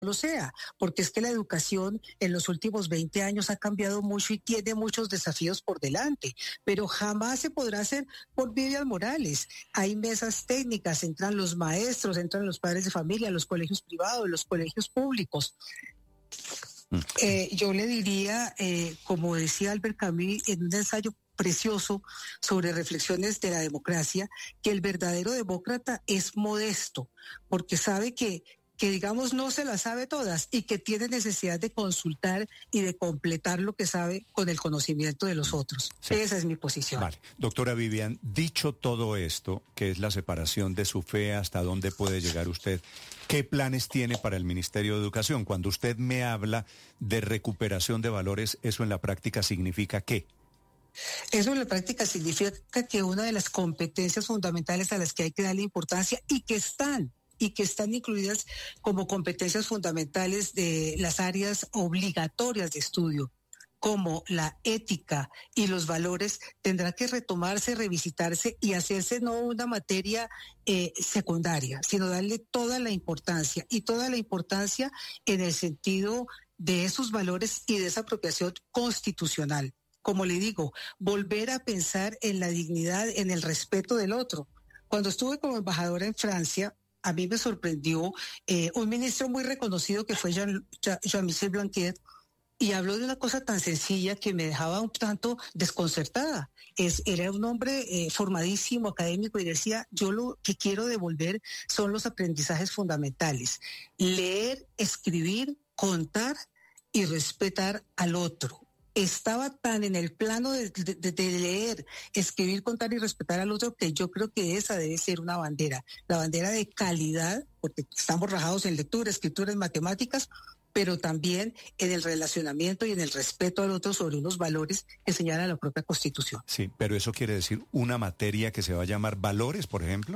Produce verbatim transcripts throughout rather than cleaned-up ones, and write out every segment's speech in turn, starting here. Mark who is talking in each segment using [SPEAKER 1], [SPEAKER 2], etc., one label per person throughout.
[SPEAKER 1] lo sea, porque es que la educación en los últimos veinte años ha cambiado mucho y tiene muchos desafíos por delante, pero jamás se podrá hacer por Vivian Morales. Hay mesas técnicas, entran los maestros, entran los padres de familia, los colegios privados, los colegios públicos. Eh, yo le diría, eh, como decía Albert Camus en un ensayo precioso sobre reflexiones de la democracia, que el verdadero demócrata es modesto, porque sabe que que digamos no se las sabe todas y que tiene necesidad de consultar y de completar lo que sabe con el conocimiento de los otros. Sí. Esa es mi posición.
[SPEAKER 2] Vale. Doctora Vivian, dicho todo esto, que es la separación de su fe, hasta dónde puede llegar usted, ¿qué planes tiene para el Ministerio de Educación? Cuando usted me habla de recuperación de valores, ¿eso en la práctica significa qué?
[SPEAKER 1] Eso en la práctica significa que una de las competencias fundamentales a las que hay que darle importancia y que están y que están incluidas como competencias fundamentales de las áreas obligatorias de estudio, como la ética y los valores, tendrá que retomarse, revisitarse y hacerse no una materia eh, secundaria, sino darle toda la importancia, y toda la importancia en el sentido de esos valores y de esa apropiación constitucional. Como le digo, volver a pensar en la dignidad, en el respeto del otro. Cuando estuve como embajadora en Francia, a mí me sorprendió eh, un ministro muy reconocido que fue Jean, Jean-Michel Blanquer, y habló de una cosa tan sencilla que me dejaba un tanto desconcertada. Es, era un hombre eh, formadísimo, académico, y decía, yo lo que quiero devolver son los aprendizajes fundamentales. Leer, escribir, contar y respetar al otro. Estaba tan en el plano de, de, de leer, escribir, contar y respetar al otro, que yo creo que esa debe ser una bandera, la bandera de calidad, porque estamos rajados en lectura, escritura, en matemáticas, pero también en el relacionamiento y en el respeto al otro sobre unos valores que señala la propia Constitución.
[SPEAKER 2] Sí, pero eso quiere decir una materia que se va a llamar valores, por ejemplo.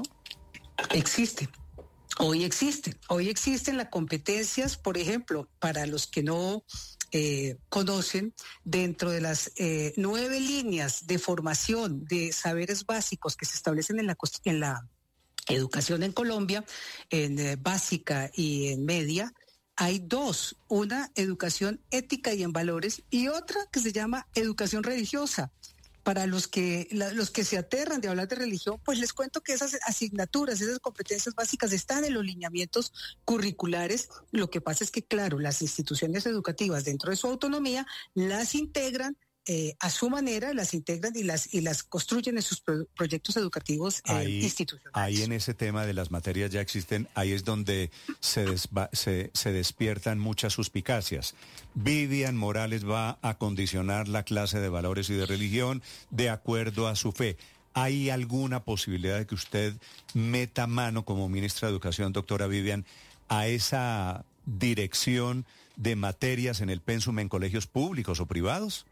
[SPEAKER 1] Existe. Hoy existen, hoy existen las competencias, por ejemplo, para los que no eh, conocen, dentro de las eh, nueve líneas de formación de saberes básicos que se establecen en la, en la educación en Colombia, en eh, básica y en media, hay dos, una educación ética y en valores y otra que se llama educación religiosa. Para los que la, los que se aterran de hablar de religión, pues les cuento que esas asignaturas, esas competencias básicas están en los lineamientos curriculares. Lo que pasa es que, claro, las instituciones educativas, dentro de su autonomía, las integran eh, a su manera, las integran y las y las construyen en sus pro, proyectos educativos eh,
[SPEAKER 2] ahí,
[SPEAKER 1] institucionales.
[SPEAKER 2] Ahí en ese tema de las materias ya existen, ahí es donde se, desva, se, se despiertan muchas suspicacias. Vivian Morales va a condicionar la clase de valores y de religión de acuerdo a su fe. ¿Hay alguna posibilidad de que usted meta mano como ministra de Educación, doctora Vivian, a esa dirección de materias en el pénsum en colegios públicos o privados?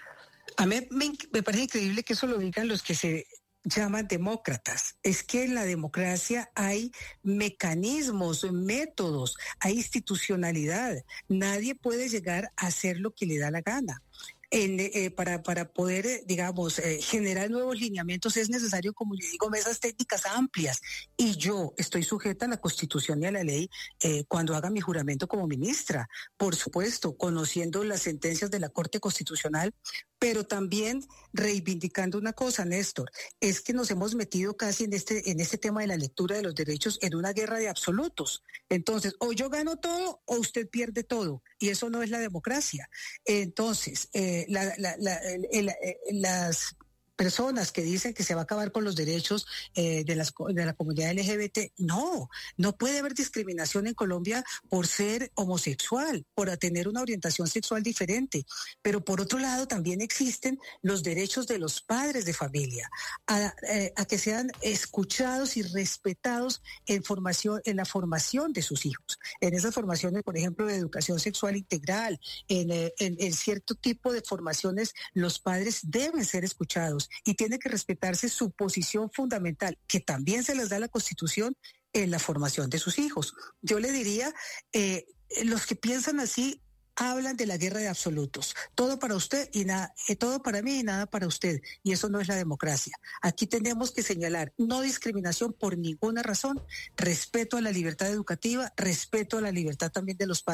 [SPEAKER 1] A mí me, me parece increíble que eso lo digan los que se llaman demócratas. Es que en la democracia hay mecanismos, métodos, hay institucionalidad. Nadie puede llegar a hacer lo que le da la gana. En, eh, para, para poder, eh, digamos, eh, generar nuevos lineamientos es necesario, como le digo, mesas técnicas amplias. Y yo estoy sujeta a la Constitución y a la ley eh, cuando haga mi juramento como ministra. Por supuesto, conociendo las sentencias de la Corte Constitucional, pero también reivindicando una cosa, Néstor, es que nos hemos metido casi en este, en este tema de la lectura de los derechos en una guerra de absolutos. Entonces, o yo gano todo o usted pierde todo, y eso no es la democracia. Entonces, eh, la, la, la, el, el, el, las personas que dicen que se va a acabar con los derechos eh, de, las, de la comunidad L G B T, no, no puede haber discriminación en Colombia por ser homosexual, por tener una orientación sexual diferente, pero por otro lado también existen los derechos de los padres de familia a, eh, a que sean escuchados y respetados en formación, en la formación de sus hijos, en esas formaciones, por ejemplo, de educación sexual integral, en, en, en cierto tipo de formaciones, los padres deben ser escuchados y tiene que respetarse su posición fundamental, que también se les da la Constitución, en la formación de sus hijos. Yo le diría, eh, los que piensan así hablan de la guerra de absolutos. Todo para usted y nada, eh, todo para mí y nada para usted. Y eso no es la democracia. Aquí tenemos que señalar no discriminación por ninguna razón, respeto a la libertad educativa, respeto a la libertad también de los padres.